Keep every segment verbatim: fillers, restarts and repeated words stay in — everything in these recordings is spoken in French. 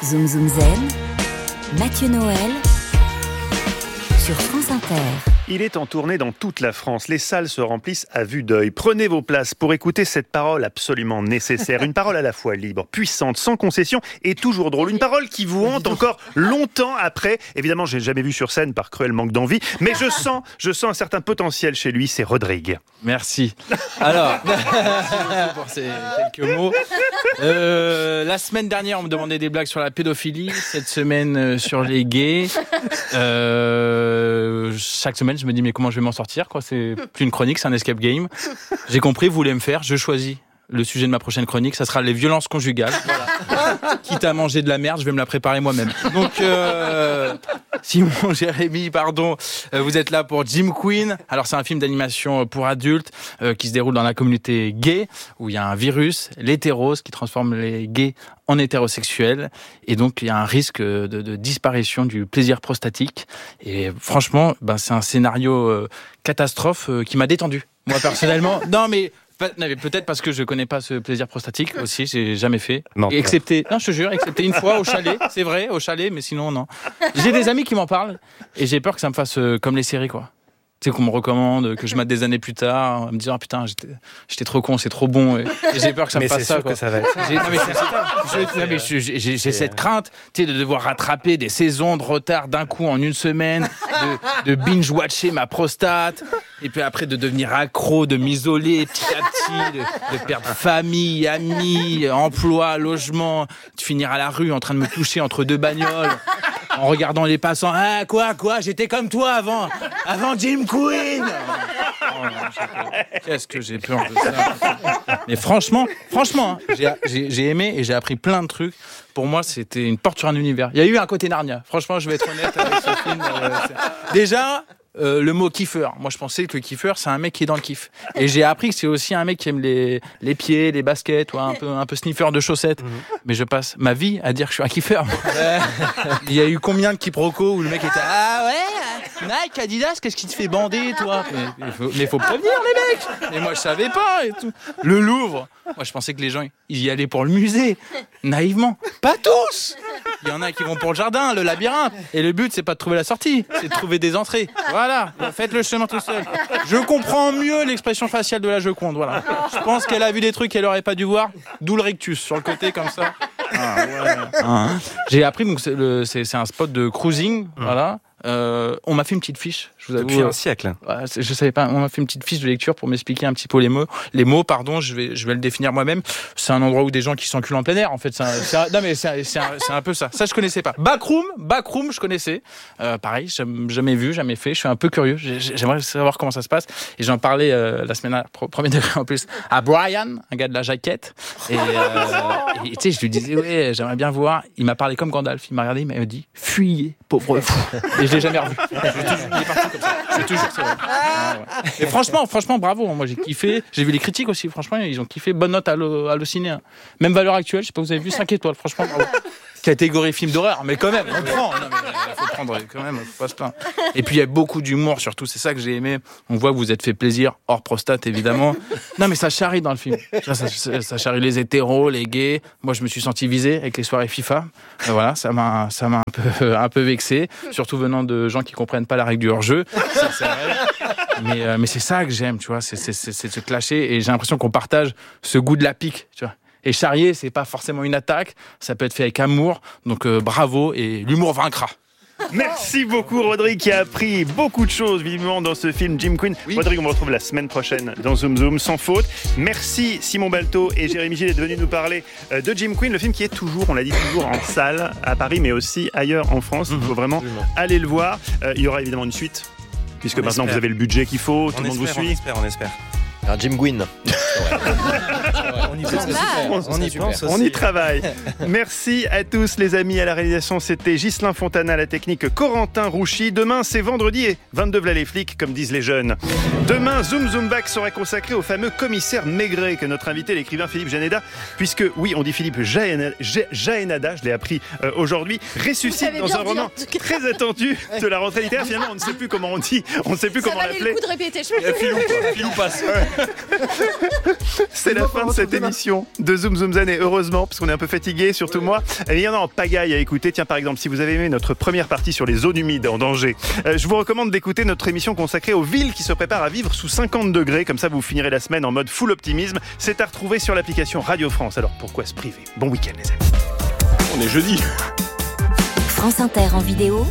Zoom Zoom Zen, Mathieu Noël sur France Inter. Il est en tournée dans toute la France. Les salles se remplissent à vue d'œil. Prenez vos places pour écouter cette parole absolument nécessaire. Une parole à la fois libre, puissante, sans concession et toujours drôle. Une parole qui vous hante encore longtemps après. Évidemment, je l'ai jamais vu sur scène par cruel manque d'envie, mais je sens, je sens un certain potentiel chez lui. C'est Rodrigue. Merci. Alors, merci pour ces quelques mots. Euh, la semaine dernière, on me demandait des blagues sur la pédophilie. Cette semaine, euh, sur les gays. Euh, chaque semaine, je me dis mais comment je vais m'en sortir quoi. C'est plus une chronique, c'est un escape game. J'ai compris, vous voulez me faire, je choisis le sujet de ma prochaine chronique, ça sera les violences conjugales. Voilà. Quitte à manger de la merde, je vais me la préparer moi-même. Donc euh, Simon, Jérémy, pardon, euh, vous êtes là pour Gym Queen. Alors c'est un film d'animation pour adultes euh, qui se déroule dans la communauté gay où il y a un virus, l'hétérose, qui transforme les gays en hétérosexuels, et donc il y a un risque de, de disparition du plaisir prostatique. Et franchement, ben, c'est un scénario euh, catastrophe euh, qui m'a détendu. Moi personnellement, non mais peut-être parce que je connais pas ce plaisir prostatique aussi, j'ai jamais fait. Non, et excepté, non, je te jure, excepté une fois au chalet, c'est vrai, au chalet, mais sinon non. J'ai des amis qui m'en parlent et j'ai peur que ça me fasse euh, comme les séries quoi. Tu sais, qu'on me recommande, que je mate des années plus tard, à me dire, ah putain, j'étais, j'étais trop con, c'est trop bon. Et, et j'ai peur que ça me mais fasse ça, quoi. Mais c'est sûr que ça va être. J'ai, non, mais c'est ça. Je, non, mais je, j'ai, j'ai cette crainte, tu sais, de devoir rattraper des saisons de retard d'un coup en une semaine, de, de binge-watcher ma prostate, et puis après de devenir accro, de m'isoler petit à petit, de, de perdre famille, amis, emploi, logement, de finir à la rue en train de me toucher entre deux bagnoles. En regardant les passants, ah quoi, quoi, j'étais comme toi avant, avant Gym Queen. Oh, non, qu'est-ce que j'ai peur de ça. Mais franchement, franchement, hein, j'ai, j'ai, j'ai aimé et j'ai appris plein de trucs. Pour moi, c'était une porte sur un univers. Il y a eu un côté Narnia. Franchement, je vais être honnête avec ce film. Euh, déjà. Euh, le mot kiffeur. Moi, je pensais que le kiffeur, c'est un mec qui est dans le kiff. Et j'ai appris que c'est aussi un mec qui aime les, les pieds, les baskets, ouais, un peu, un peu sniffer de chaussettes. Mm-hmm. Mais je passe ma vie à dire que je suis un kiffeur. Il y a eu combien de quiproquos où le mec était ah ouais, Nike, Adidas, qu'est-ce qui te fait bander, toi? Mais il faut, mais faut prévenir les mecs. Et moi, je savais pas et tout. Le Louvre. Moi, je pensais que les gens, ils y allaient pour le musée. Naïvement. Pas tous. Il y en a qui vont pour le jardin, le labyrinthe. Et le but, c'est pas de trouver la sortie, c'est de trouver des entrées. Voilà, faites le chemin tout seul. Je comprends mieux l'expression faciale de la Joconde, voilà. Je pense qu'elle a vu des trucs qu'elle aurait pas dû voir, d'où le rictus, sur le côté, comme ça. Ah, ouais. Ah, hein. J'ai appris, donc c'est, le, c'est, c'est un spot de cruising, mmh. voilà. Euh, on m'a fait une petite fiche. Je vous avoue, depuis un siècle. Ouais, je savais pas. On m'a fait une petite fiche de lecture pour m'expliquer un petit peu les mots. Les mots, pardon. Je vais, je vais le définir moi-même. C'est un endroit où des gens qui s'enculent en plein air. En fait, c'est un, c'est un, non mais c'est un, c'est, un, c'est un peu ça. Ça, je connaissais pas. Backroom, backroom, je connaissais. Euh, pareil, j'ai jamais vu, jamais fait. Je suis un peu curieux. J'aimerais savoir comment ça se passe. Et j'en parlais euh, la semaine dernière, premier degré en plus, à Brian, un gars de la jaquette. Et euh, tu sais, je lui disais ouais, j'aimerais bien voir. Il m'a parlé comme Gandalf. Il m'a regardé, il m'a dit fuyez, pauvre fou. Et je l'ai jamais revu. Je l'ai toujours, il est parti comme ça. Je te jure, c'est vrai. Ah, ouais. Et franchement, franchement, bravo. Moi, j'ai kiffé. J'ai vu les critiques aussi. Franchement, ils ont kiffé. Bonne note à l'Allociné. Même valeur actuelle. Je sais pas, vous avez vu cinq étoiles. Franchement, bravo. Catégorie film d'horreur, mais quand même, on prend. Non, mais il faut prendre quand même, faut pas se plaindre. Et puis il y a beaucoup d'humour surtout, c'est ça que j'ai aimé. On voit que vous êtes fait plaisir, hors prostate évidemment. Non mais ça charrie dans le film. Ça, ça, ça charrie les hétéros, les gays. Moi je me suis senti visé avec les soirées FIFA. Et voilà, ça m'a, ça m'a un peu, un peu vexé, surtout venant de gens qui comprennent pas la règle du hors-jeu. Ça, c'est vrai. Mais, euh, mais c'est ça que j'aime, tu vois, c'est, c'est, c'est, c'est de se clasher. Et j'ai l'impression qu'on partage ce goût de la pique, tu vois. Et charrier, c'est pas forcément une attaque, ça peut être fait avec amour, donc euh, bravo, et l'humour vaincra. Merci beaucoup Rodrigue qui a appris beaucoup de choses vivement dans ce film Gym Queen. Oui. Rodrigue, on vous retrouve la semaine prochaine dans Zoom Zoom sans faute. Merci Simon Balto et Jérémy Gilles d'être venus nous parler de Gym Queen, le film qui est toujours, on l'a dit, toujours en salle à Paris mais aussi ailleurs en France. Il faut vraiment Absolument. aller le voir. Euh, il y aura évidemment une suite puisque on maintenant espère. vous avez le budget qu'il faut, on tout le monde espère, vous suit. On espère, on espère. Alors Gym Queen. On y pense, on, on y pense aussi. On y travaille. Merci à tous les amis à la réalisation. C'était Ghislain Fontana, la technique Corentin Rouchy. Demain c'est vendredi et vingt-deux v'là les flics comme disent les jeunes. Demain Zoom Zoom Back sera consacré au fameux commissaire Maigret que notre invité l'écrivain Philippe Jaénada, puisque oui on dit Philippe Jaénada, Jaénada je l'ai appris euh, aujourd'hui, ressuscite dans un roman dit, très attendu de la rentrée littéraire. Finalement on ne sait plus comment on dit, on ne sait plus ça comment l'appeler. Ça valait le coup de répéter. Je Filou, filou passe. Ouais. C'est la fin de cette émission de Zoom Zoom Zen, et heureusement, parce qu'on est un peu fatigué, surtout moi. Il y en a en pagaille à écouter. Tiens, par exemple, si vous avez aimé notre première partie sur les zones humides en danger, euh, je vous recommande d'écouter notre émission consacrée aux villes qui se préparent à vivre sous cinquante degrés. Comme ça, vous finirez la semaine en mode full optimisme. C'est à retrouver sur l'application Radio France. Alors, pourquoi se priver ? Bon week-end, les amis. On est jeudi. France Inter en vidéo.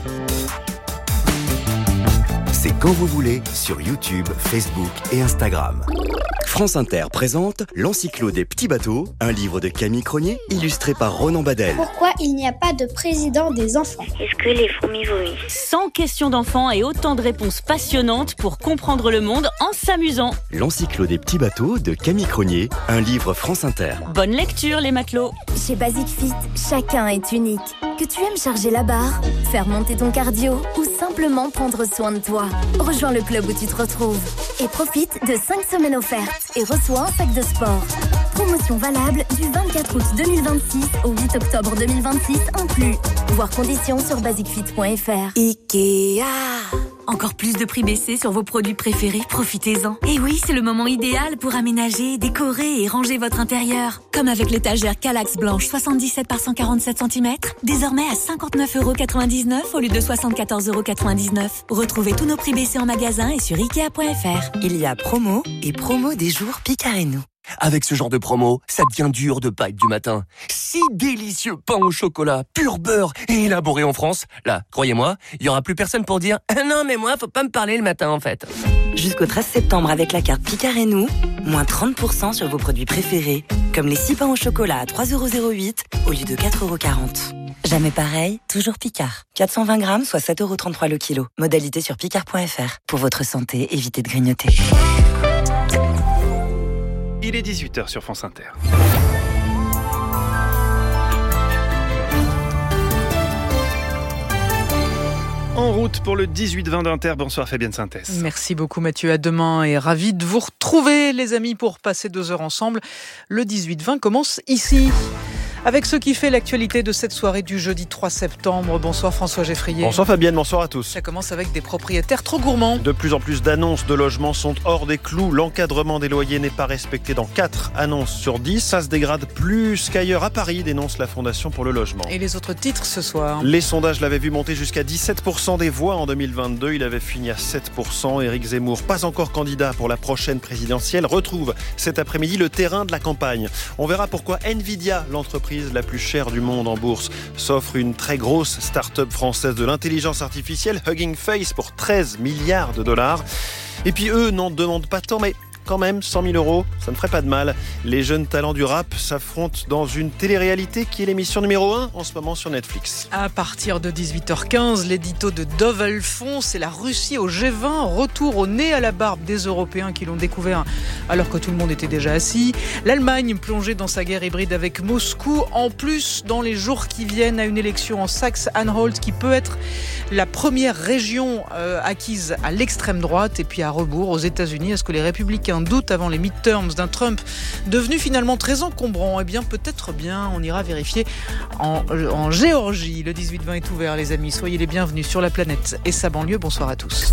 C'est quand vous voulez sur YouTube, Facebook et Instagram. France Inter présente L'Encyclo des petits bateaux, un livre de Camille Cronier illustré par Ronan Badel. Pourquoi il n'y a pas de président des enfants ? Est-ce que les fourmis vomissent ? cent questions d'enfants et autant de réponses passionnantes pour comprendre le monde en s'amusant. L'Encyclo des petits bateaux de Camille Cronier, un livre France Inter. Bonne lecture les matelots. Chez Basic Fit, chacun est unique. Que tu aimes charger la barre, faire monter ton cardio ou simplement prendre soin de toi. Rejoins le club où tu te retrouves et profite de cinq semaines offertes et reçois un sac de sport. Promotion valable du vingt-quatre août deux mille vingt-six au huit octobre deux mille vingt-six inclus. Voir conditions sur basic fit point f r. Ikea. Encore plus de prix baissés sur vos produits préférés, profitez-en. Et oui, c'est le moment idéal pour aménager, décorer et ranger votre intérieur. Comme avec l'étagère Kallax blanche soixante-dix-sept par cent quarante-sept centimètres, désormais à cinquante-neuf euros quatre-vingt-dix-neuf au lieu de soixante-quatorze euros quatre-vingt-dix-neuf. Retrouvez tous nos prix baissés en magasin et sur ikea point f r. Il y a promo et promo des jours Picard et nous. Avec ce genre de promo, ça devient dur de pas être du matin. Si délicieux pain au chocolat, pur beurre et élaboré en France. Là, croyez-moi, il y aura plus personne pour dire ah non mais moi faut pas me parler le matin en fait. Jusqu'au treize septembre avec la carte Picard et nous, moins trente pour cent sur vos produits préférés, comme les six pains au chocolat à trois euros zéro huit au lieu de quatre euros quarante. Jamais pareil, toujours Picard. quatre cent vingt grammes, soit sept euros trente-trois le kilo. Modalité sur picard point f r. Pour votre santé, évitez de grignoter. Il est dix-huit heures sur France Inter. En route pour le dix-huit vingt d'Inter. Bonsoir Fabienne Synthèse. Merci beaucoup Mathieu, à demain et ravi de vous retrouver les amis pour passer deux heures ensemble. Le dix-huit vingt commence ici. Avec ce qui fait l'actualité de cette soirée du jeudi trois septembre. Bonsoir François Geffrier. Bonsoir Fabienne, bonsoir à tous. Ça commence avec des propriétaires trop gourmands. De plus en plus d'annonces de logements sont hors des clous. L'encadrement des loyers n'est pas respecté dans quatre annonces sur dix. Ça se dégrade plus qu'ailleurs à Paris, dénonce la Fondation pour le logement. Et les autres titres ce soir ? Les sondages l'avaient vu monter jusqu'à dix-sept pour cent des voix en deux mille vingt-deux. Il avait fini à sept pour cent. Éric Zemmour, pas encore candidat pour la prochaine présidentielle, retrouve cet après-midi le terrain de la campagne. On verra pourquoi Nvidia, l'entreprise la plus chère du monde en bourse, s'offre une très grosse start-up française de l'intelligence artificielle, Hugging Face, pour treize milliards de dollars. Et puis eux n'en demandent pas tant, mais quand même, cent mille euros, ça ne ferait pas de mal. Les jeunes talents du rap s'affrontent dans une télé-réalité qui est l'émission numéro un en ce moment sur Netflix. À partir de dix-huit heures quinze, l'édito de Dove Alphonse, c'est la Russie au G vingt, retour au nez à la barbe des Européens qui l'ont découvert alors que tout le monde était déjà assis. L'Allemagne plongée dans sa guerre hybride avec Moscou, en plus dans les jours qui viennent à une élection en Saxe-Anhalt qui peut être la première région euh, acquise à l'extrême droite. Et puis à rebours, aux États-Unis, est-ce que les républicains doutent avant les midterms d'un Trump devenu finalement très encombrant? Eh bien, peut-être bien, on ira vérifier en, en Géorgie. Le dix-huit vingt est ouvert, les amis. Soyez les bienvenus sur la planète et sa banlieue. Bonsoir à tous.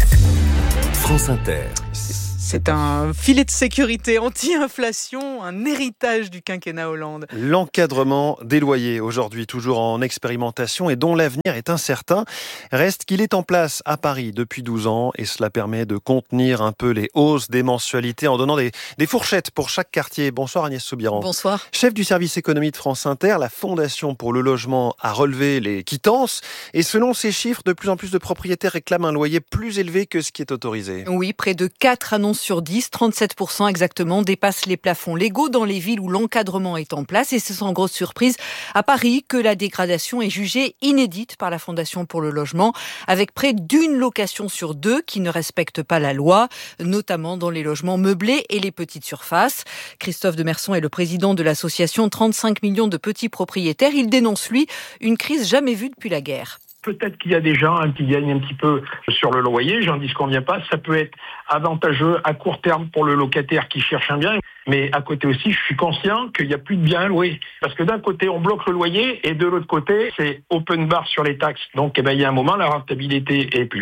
France Inter. C'est un filet de sécurité anti-inflation, un héritage du quinquennat Hollande. L'encadrement des loyers, aujourd'hui toujours en expérimentation et dont l'avenir est incertain, reste qu'il est en place à Paris depuis douze ans et cela permet de contenir un peu les hausses des mensualités en donnant des, des fourchettes pour chaque quartier. Bonsoir Agnès Soubiran. Bonsoir. Chef du service économie de France Inter, la Fondation pour le logement a relevé les quittances et selon ces chiffres, de plus en plus de propriétaires réclament un loyer plus élevé que ce qui est autorisé. Oui, près de quatre annonces sur dix, trente-sept pour cent exactement, dépassent les plafonds légaux dans les villes où l'encadrement est en place. Et c'est sans grosse surprise à Paris que la dégradation est jugée inédite par la Fondation pour le logement, avec près d'une location sur deux qui ne respecte pas la loi, notamment dans les logements meublés et les petites surfaces. Christophe Demerson est le président de l'association trente-cinq millions de petits propriétaires. Il dénonce, lui, une crise jamais vue depuis la guerre. Peut-être qu'il y a des gens hein, qui gagnent un petit peu sur le loyer, j'en dis ce qu'on vient pas, ça peut être avantageux à court terme pour le locataire qui cherche un bien, mais à côté aussi, je suis conscient qu'il n'y a plus de biens à louer. Parce que d'un côté, on bloque le loyer, et de l'autre côté, c'est open bar sur les taxes. Donc, eh ben, il y a un moment, la rentabilité est plus là.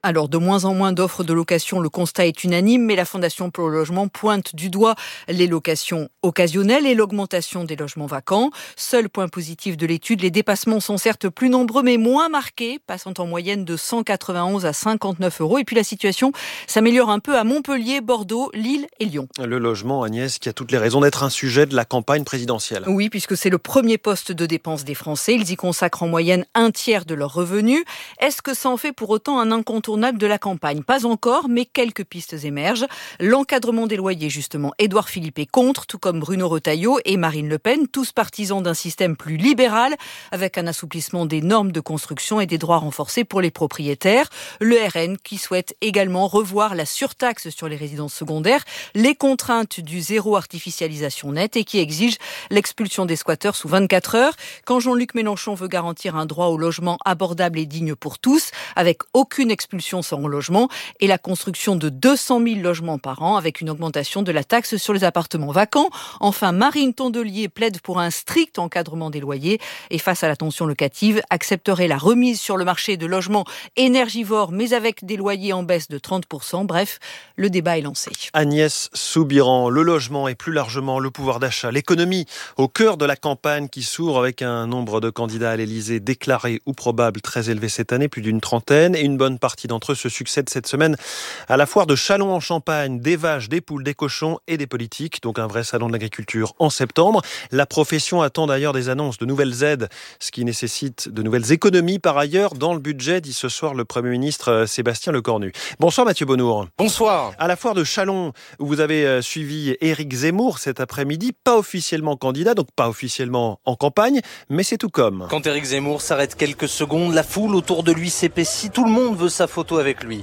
Alors, de moins en moins d'offres de location, le constat est unanime, mais la Fondation pour le logement pointe du doigt les locations occasionnelles et l'augmentation des logements vacants. Seul point positif de l'étude, les dépassements sont certes plus nombreux, mais moins marqués, passant en moyenne de cent quatre-vingt-onze à cinquante-neuf euros. Et puis la situation s'améliore un peu à Montpellier, Bordeaux, Lille et Lyon. Le logement, Agnès, qui a toutes les raisons d'être un sujet de la campagne présidentielle. Oui, puisque c'est le premier poste de dépense des Français. Ils y consacrent en moyenne un tiers de leurs revenus. Est-ce que ça en fait pour autant un incontournable de la campagne ? Pas encore, mais quelques pistes émergent. L'encadrement des loyers, justement. Édouard Philippe est contre, tout comme Bruno Retailleau et Marine Le Pen, tous partisans d'un système plus libéral, avec un assouplissement des normes de construction et des droits renforcés pour les propriétaires. Le R N qui souhaite également revoir la surtaxe sur les résidences secondaires, les contraintes du zéro artificialisation nette et qui exige l'expulsion des squatteurs sous vingt-quatre heures. Quand Jean-Luc Mélenchon veut garantir un droit au logement abordable et digne pour tous, avec aucune expulsion sans logement et la construction de deux cent mille logements par an avec une augmentation de la taxe sur les appartements vacants. Enfin, Marine Tondelier plaide pour un strict encadrement des loyers et face à la tension locative, accepterait la remise sur le marché de logements énergivores mais avec des loyers en baisse de trente pour cent. Bref, le débat est lancé. Agnès Soubiran, le logement et plus largement le pouvoir d'achat, l'économie au cœur de la campagne qui s'ouvre avec un nombre de candidats à l'Élysée déclarés ou probables très élevé cette année, plus d'une trentaine, et une bonne partie d'entre eux se succèdent cette semaine à la foire de Châlons-en-Champagne, des vaches, des poules, des cochons et des politiques, donc un vrai salon de l'agriculture en septembre. La profession attend d'ailleurs des annonces, de nouvelles aides, ce qui nécessite de nouvelles économies par ailleurs dans le budget, dit ce soir le Premier ministre Sébastien Lecornu. Bonsoir Mathieu Bonnour. Bonsoir. À la foire de Châlons, où vous avez suivi Éric Zemmour cet après-midi, pas officiellement candidat, donc pas officiellement en campagne, mais c'est tout comme. Quand Éric Zemmour s'arrête quelques secondes, la foule autour de lui s'épaissit, tout le monde veut sa photo avec lui.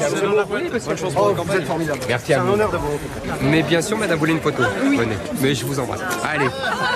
Bonne chance pour la campagne. Merci à vous. C'est un honneur de vous rencontrer. Mais bien sûr, madame, vous voulez une photo ? Oui. Venez. Mais je vous embrasse. Allez.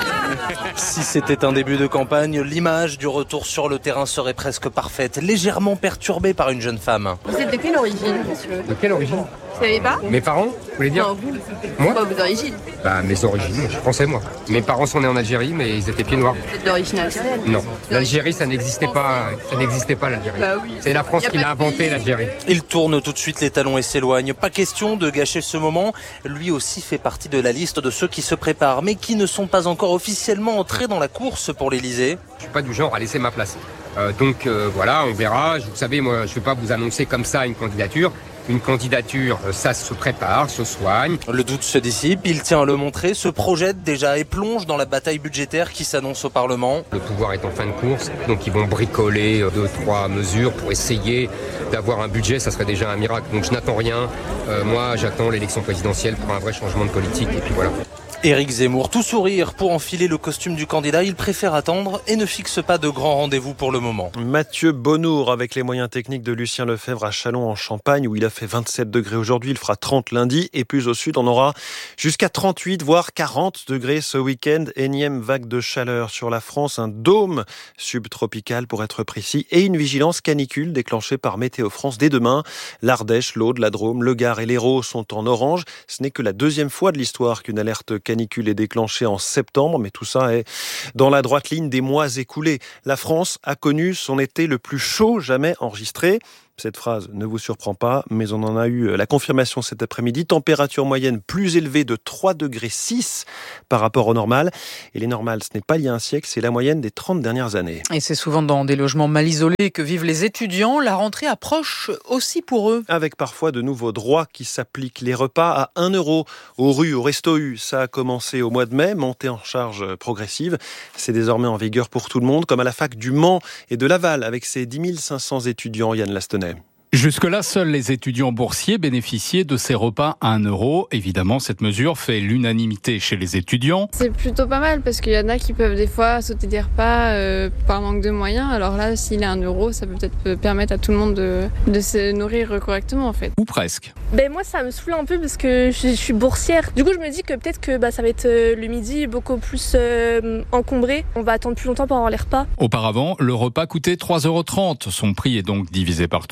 Si c'était un début de campagne, l'image du retour sur le terrain serait presque parfaite, légèrement perturbée par une jeune femme. Vous êtes de quelle origine, monsieur ? De quelle origine ? Vous savez pas ? Mes parents, vous voulez dire ? Non, vous. Moi ? Pas vos origines. Bah, mes origines, je suis français, moi. Mes parents sont nés en Algérie, mais ils étaient pieds noirs. Vous êtes d'origine algérienne ? Non. L'Algérie, ça n'existait pas, ça n'existait pas, l'Algérie. Bah oui. C'est la France qui l'a inventé, l'Algérie. Il tourne tout de suite les talons et s'éloigne. Pas question de gâcher ce moment. Lui aussi fait partie de la liste de ceux qui se préparent, mais qui ne sont pas encore officiellement entrés dans la course pour l'Élysée. Je suis pas du genre à laisser ma place. Euh, donc euh, voilà, on verra. Vous savez, moi, je ne vais pas vous annoncer comme ça une candidature. Une candidature, ça se prépare, se soigne. Le doute se dissipe, il tient à le montrer, se projette déjà et plonge dans la bataille budgétaire qui s'annonce au Parlement. Le pouvoir est en fin de course, donc ils vont bricoler deux, trois mesures pour essayer d'avoir un budget, ça serait déjà un miracle. Donc je n'attends rien. Euh, moi, j'attends l'élection présidentielle pour un vrai changement de politique et puis voilà. Éric Zemmour, tout sourire pour enfiler le costume du candidat. Il préfère attendre et ne fixe pas de grands rendez-vous pour le moment. Mathieu Bonnour, avec les moyens techniques de Lucien Lefebvre à Châlons-en-Champagne, où il a fait vingt-sept degrés aujourd'hui, il fera trente lundi. Et plus au sud, on aura jusqu'à trente-huit, voire quarante degrés ce week-end. Énième vague de chaleur sur la France, un dôme subtropical pour être précis, et une vigilance canicule déclenchée par Météo France dès demain. L'Ardèche, l'Aude, la Drôme, le Gard et l'Hérault sont en orange. Ce n'est que la deuxième fois de l'histoire qu'une alerte canicule canicule est déclenchée en septembre, mais tout ça est dans la droite ligne des mois écoulés. La France a connu son été le plus chaud jamais enregistré. Cette phrase ne vous surprend pas, mais on en a eu la confirmation cet après-midi. Température moyenne plus élevée de trois degrés six par rapport au normal. Et les normales, ce n'est pas il y a un siècle, c'est la moyenne des trente dernières années. Et c'est souvent dans des logements mal isolés que vivent les étudiants. La rentrée approche aussi pour eux. Avec parfois de nouveaux droits qui s'appliquent. Les repas à un euro aux rues, au Resto U. Ça a commencé au mois de mai, montée en charge progressive. C'est désormais en vigueur pour tout le monde, comme à la fac du Mans et de Laval, avec ses dix mille cinq cents étudiants. Yann Lastenay. Jusque-là, seuls les étudiants boursiers bénéficiaient de ces repas à un euro. Évidemment, cette mesure fait l'unanimité chez les étudiants. C'est plutôt pas mal parce qu'il y en a qui peuvent des fois sauter des repas euh, par manque de moyens. Alors là, s'il est à un euro, ça peut peut-être permettre à tout le monde de, de se nourrir correctement en fait. Ou presque. Ben moi, ça me saoule un peu parce que je, je suis boursière. Du coup, je me dis que peut-être que bah, ça va être euh, le midi beaucoup plus euh, encombré. On va attendre plus longtemps pour avoir les repas. Auparavant, le repas coûtait trois euros trente. Son prix est donc divisé par trois pour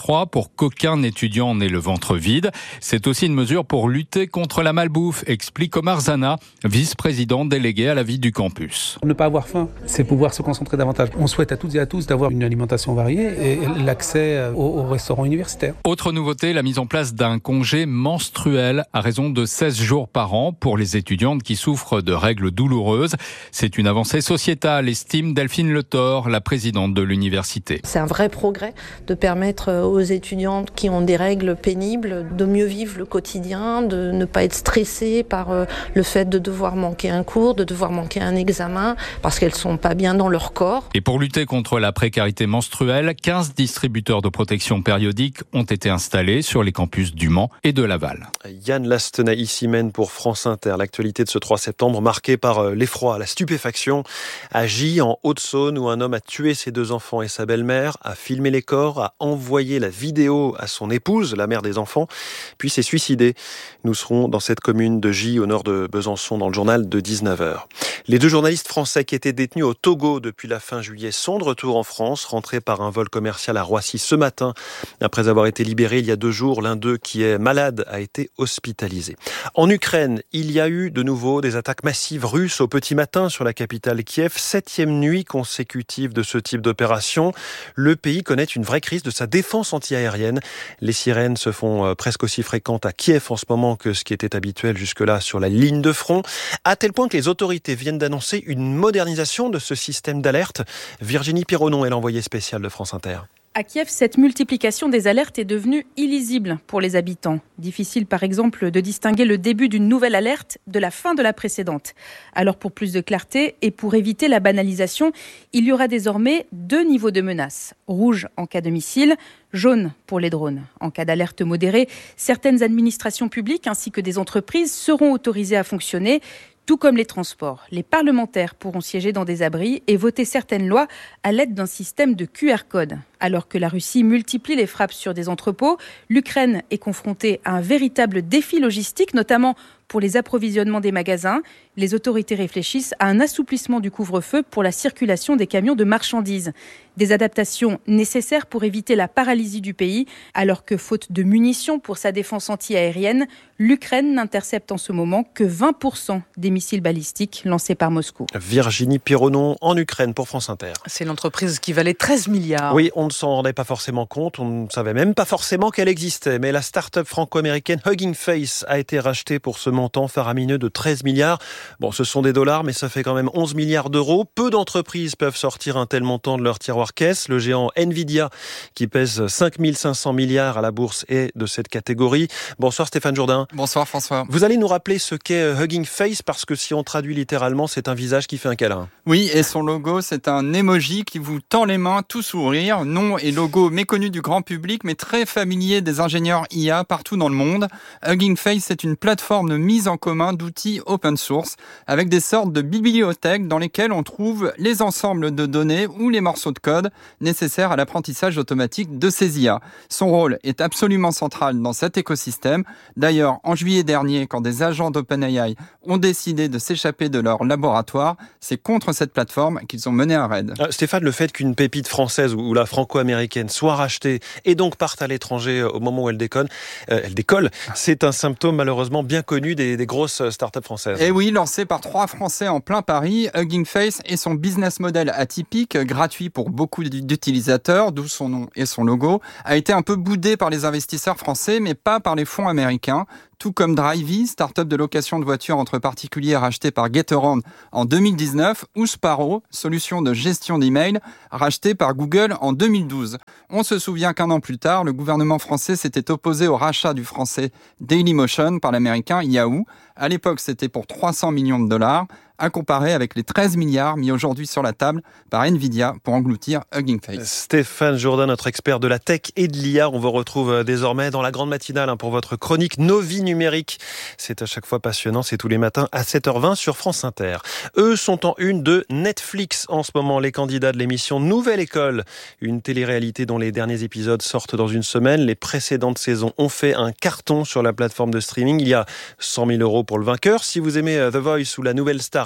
pour qu'aucun étudiant n'ait le ventre vide. C'est aussi une mesure pour lutter contre la malbouffe, explique Omar Zana, vice-président délégué à la vie du campus. Ne pas avoir faim, c'est pouvoir se concentrer davantage. On souhaite à toutes et à tous d'avoir une alimentation variée et l'accès aux, aux restaurants universitaires. Autre nouveauté, la mise en place d'un congé menstruel à raison de seize jours par an pour les étudiantes qui souffrent de règles douloureuses. C'est une avancée sociétale, estime Delphine Le Thor, la présidente de l'université. C'est un vrai progrès de permettre aux étudiantes qui ont des règles pénibles de mieux vivre le quotidien, de ne pas être stressées par le fait de devoir manquer un cours, de devoir manquer un examen, parce qu'elles sont pas bien dans leur corps. Et pour lutter contre la précarité menstruelle, quinze distributeurs de protection périodique ont été installés sur les campus du Mans et de Laval. Yann Lastenaï-Simène pour France Inter. L'actualité de ce trois septembre marquée par l'effroi, la stupéfaction. À Gy, en Haute-Saône, où un homme a tué ses deux enfants et sa belle-mère, a filmé les corps, a envoyé la vidéo à son épouse, la mère des enfants, puis s'est suicidé. Nous serons dans cette commune de Gy, au nord de Besançon, dans le journal de dix-neuf heures. Les deux journalistes français qui étaient détenus au Togo depuis la fin juillet sont de retour en France, rentrés par un vol commercial à Roissy ce matin. Après avoir été libérés il y a deux jours, l'un d'eux qui est malade a été hospitalisé. En Ukraine, il y a eu de nouveau des attaques massives russes au petit matin sur la capitale Kiev. Septième nuit consécutive de ce type d'opération. Le pays connaît une vraie crise de sa défense anti-aérienne. Les sirènes se font presque aussi fréquentes à Kiev en ce moment que ce qui était habituel jusque-là sur la ligne de front, à tel point que les autorités viennent d'annoncer une modernisation de ce système d'alerte. Virginie Pironon est l'envoyée spéciale de France Inter. À Kiev, cette multiplication des alertes est devenue illisible pour les habitants. Difficile par exemple de distinguer le début d'une nouvelle alerte de la fin de la précédente. Alors pour plus de clarté et pour éviter la banalisation, il y aura désormais deux niveaux de menace. Rouge en cas de missile, jaune pour les drones. En cas d'alerte modérée, certaines administrations publiques ainsi que des entreprises seront autorisées à fonctionner. Tout comme les transports, les parlementaires pourront siéger dans des abris et voter certaines lois à l'aide d'un système de Q R code. Alors que la Russie multiplie les frappes sur des entrepôts, l'Ukraine est confrontée à un véritable défi logistique, notamment pour les approvisionnements des magasins. Les autorités réfléchissent à un assouplissement du couvre-feu pour la circulation des camions de marchandises. Des adaptations nécessaires pour éviter la paralysie du pays, alors que faute de munitions pour sa défense anti-aérienne, l'Ukraine n'intercepte en ce moment que vingt pour cent des missiles balistiques lancés par Moscou. Virginie Pironon en Ukraine pour France Inter. C'est l'entreprise qui valait treize milliards. Oui, on ne s'en rendait pas forcément compte, on ne savait même pas forcément qu'elle existait. Mais la start-up franco-américaine Hugging Face a été rachetée pour ce montant faramineux de treize milliards. Bon, ce sont des dollars, mais ça fait quand même onze milliards d'euros. Peu d'entreprises peuvent sortir un tel montant de leur tiroir caisse. Le géant Nvidia, qui pèse cinq mille cinq cents milliards à la bourse, est de cette catégorie. Bonsoir Stéphane Jourdain. Bonsoir François. Vous allez nous rappeler ce qu'est Hugging Face, parce que si on traduit littéralement, c'est un visage qui fait un câlin. Oui, et son logo, c'est un emoji qui vous tend les mains, tout sourire. Nom et logo méconnu du grand public, mais très familier des ingénieurs I A partout dans le monde. Hugging Face, c'est une plateforme de mise en commun d'outils open source, avec des sortes de bibliothèques dans lesquelles on trouve les ensembles de données ou les morceaux de code nécessaires à l'apprentissage automatique de ces I A. Son rôle est absolument central dans cet écosystème. D'ailleurs, en juillet dernier, quand des agents d'OpenAI ont décidé de s'échapper de leur laboratoire, c'est contre cette plateforme qu'ils ont mené un raid. Euh, Stéphane, le fait qu'une pépite française ou la franco-américaine soit rachetée et donc parte à l'étranger au moment où elle déconne, euh, elle décolle, c'est un symptôme malheureusement bien connu des, des grosses startups françaises. Et oui, lancé par trois Français en plein Paris, Hugging Face et son business model atypique, gratuit pour beaucoup d'utilisateurs, d'où son nom et son logo, a été un peu boudé par les investisseurs français, mais pas par les fonds américains. Tout comme Drivey, start-up de location de voitures entre particuliers rachetée par Getaround en deux mille dix-neuf, ou Sparrow, solution de gestion d'email, rachetée par Google en deux mille douze. On se souvient qu'un an plus tard, le gouvernement français s'était opposé au rachat du français Dailymotion par l'américain Yahoo. À l'époque, c'était pour trois cents millions de dollars, à comparer avec les treize milliards mis aujourd'hui sur la table par Nvidia pour engloutir Hugging Face. Stéphane Jourdain, notre expert de la tech et de l'I A, on vous retrouve désormais dans la grande matinale pour votre chronique Nos vies numériques. C'est à chaque fois passionnant, c'est tous les matins à sept heures vingt sur France Inter. Eux sont en une de Netflix en ce moment, les candidats de l'émission Nouvelle École, une télé-réalité dont les derniers épisodes sortent dans une semaine. Les précédentes saisons ont fait un carton sur la plateforme de streaming. Il y a cent mille euros pour le vainqueur. Si vous aimez The Voice ou la nouvelle star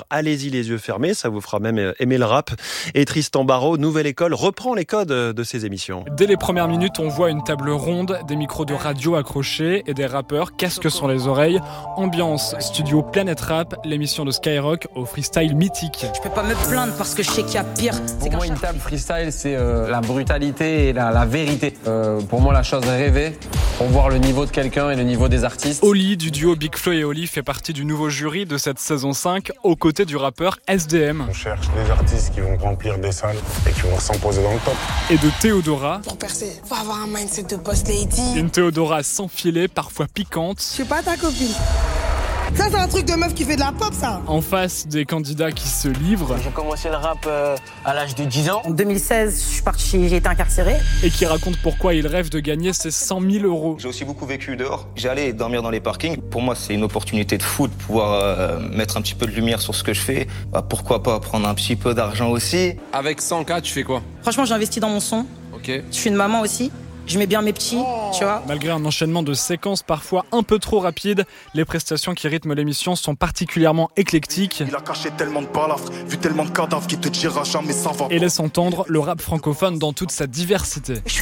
soir, allez-y les yeux fermés, ça vous fera même aimer le rap. Et Tristan Barraud, Nouvelle École, reprend les codes de ses émissions. Dès les premières minutes, on voit une table ronde, des micros de radio accrochés et des rappeurs casques sur les oreilles. Ambiance studio Planète Rap, l'émission de Skyrock au freestyle mythique. Je peux pas me plaindre parce que je sais qu'il y a pire. Pour moi, une table freestyle, c'est euh, la brutalité et la, la vérité. Euh, pour moi, la chose rêvée, pour voir le niveau de quelqu'un et le niveau des artistes. Oli du duo Big Flo et Oli fait partie du nouveau jury de cette saison cinq, aux côtés du rappeur S D M. On cherche des artistes qui vont remplir des salles et qui vont s'imposer dans le top. Et de Théodora. Pour percer, faut avoir un mindset de boss lady. Une Théodora sans filet, parfois piquante. Je suis pas ta copine. Ça, c'est un truc de meuf qui fait de la pop, ça. En face des candidats qui se livrent. J'ai commencé le rap euh, à l'âge de dix ans. En deux mille seize, je suis parti, j'ai été incarcéré. Et qui racontent pourquoi ils rêvent de gagner ces cent mille euros. J'ai aussi beaucoup vécu dehors. J'allais dormir dans les parkings. Pour moi, c'est une opportunité de fou de pouvoir euh, mettre un petit peu de lumière sur ce que je fais. Bah, pourquoi pas prendre un petit peu d'argent aussi. Avec cent K, tu fais quoi? Franchement, j'ai investi dans mon son. Ok. Je suis une maman aussi. Je mets bien mes petits, tu vois. Malgré un enchaînement de séquences parfois un peu trop rapides, les prestations qui rythment l'émission sont particulièrement éclectiques. Il a caché tellement de balafres, vu tellement de cadavres qui te dira jamais ça va. Et laisse entendre le rap francophone dans toute sa diversité. Je